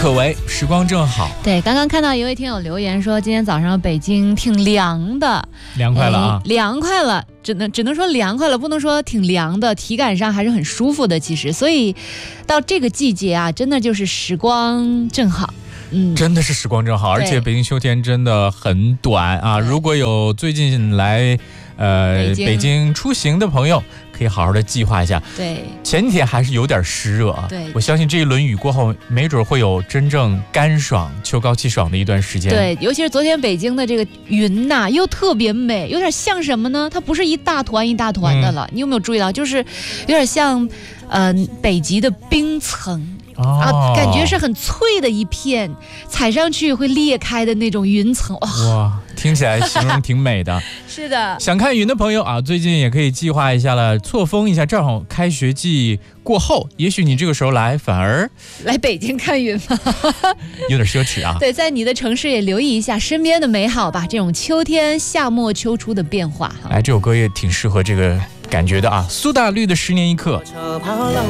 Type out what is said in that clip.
可为，时光正好。 对，刚刚看到一位听友留言说，今天早上北京挺凉的， 凉快了啊， 凉快了，只能说凉快了，不能说挺凉的，体感上还是很舒服的。其实，所以到这个季节啊，真的就是时光正好。 真的是时光正好，而且北京秋天真的很短啊！如果有最近来北京出行的朋友，可以好好的计划一下。 对， 前几天还是有点湿热啊。 对， 我相信这一轮雨过后，没准会有真正干爽、秋高气爽的一段时间。 对，尤其是昨天北京的这个云呐，又特别美，有点像什么呢？它不是一大团一大团的了，你有没有注意到？就是有点像北极的冰层。感觉是很脆的一片，踩上去会裂开的那种云层。 哇，听起来形容挺美的。 是的， 想看云的朋友啊，最近也可以计划一下了，错峰一下，正好开学季过后，也许你这个时候来，反而来北京看云嘛， 有点奢侈啊。 对，在你的城市也留意一下身边的美好吧，这种秋天夏末秋初的变化。 哎，这首歌也挺适合这个感觉的啊，苏打绿的《10年一刻》。